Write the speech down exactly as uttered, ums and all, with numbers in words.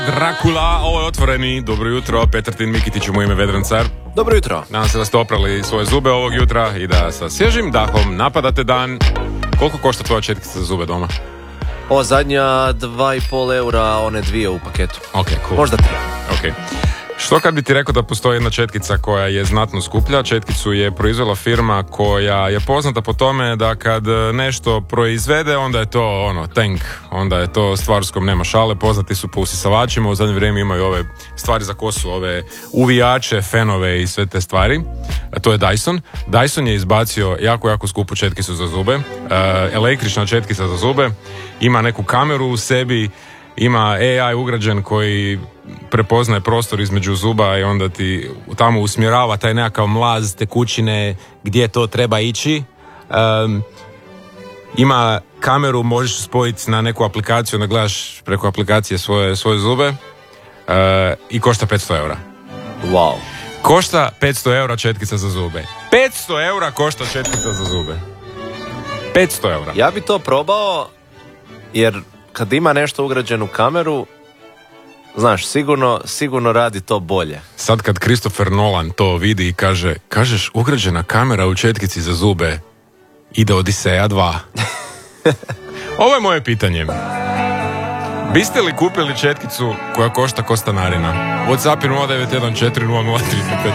Drakula, ovo je Otvoreni. Dobro jutro, Petar Mikitić u ime Vedran Car. Dobro jutro. Nadam se da ste oprali svoje zube ovog jutra i da sa svježim dahom napadate dan. Koliko košta tvoja četkica za zube doma? O, zadnja dva i pol eura, one dvije u paketu. Ok, cool. Možda tri. Ok. Što kad bi ti rekao da postoji jedna četkica koja je znatno skuplja? Četkicu je proizvela firma koja je poznata po tome da kad nešto proizvede, onda je to ono, tank, onda je to stvar s kojom nema šale. Poznati su po usisavačima, u zadnje vrijeme imaju ove stvari za kosu, ove uvijače, fenove i sve te stvari. A to je Dyson. Dyson je izbacio jako, jako skupu četkicu za zube. E, električna četkica za zube. Ima neku kameru u sebi, ima A I ugrađen koji prepoznaje prostor između zuba i onda ti tamo usmjerava taj nekakav mlaz tekućine gdje to treba ići. Um, ima kameru, možeš spojiti na neku aplikaciju, da gledaš preko aplikacije svoje, svoje zube uh, i košta petsto eura. Wow. Košta petsto eura četkica za zube. petsto eura košta četkica za zube. petsto eura. Ja bi to probao, jer kad ima nešto ugrađenu kameru, znaš, sigurno, sigurno radi to bolje. Sad kad Christopher Nolan to vidi i kaže, kažeš ugrađena kamera u četkici za zube, ide Odiseja dva. Ovo je moje pitanje. Biste li kupili četkicu koja košta ko stanarina? WhatsApp je nula devet jedan četiri nula nula tri pet